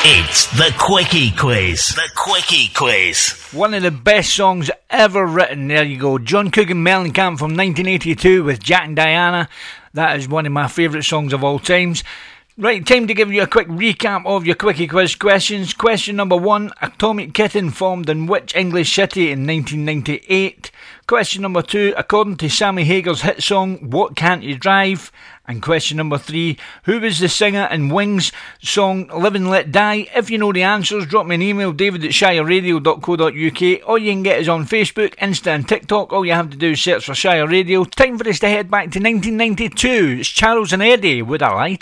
It's the Quickie Quiz. The Quickie Quiz. One of the best songs ever written. There you go. John Cougan Mellencamp from 1982 with Jack and Diana. That is one of my favourite songs of all times. Right, time to give you a quick recap of your Quickie Quiz questions. Question number 1. Atomic Kitten formed in which English city in 1998? Question number 2. According to Sammy Hagar's hit song, What Can't You Drive? And question number 3. Who was the singer in Wings' song Live and Let Die? If you know the answers, drop me an email, david@shireradio.co.uk, or you can get us on Facebook, Insta and TikTok. All you have to do is search for Shire Radio. Time for us to head back to 1992. It's Charles and Eddie with I Lie to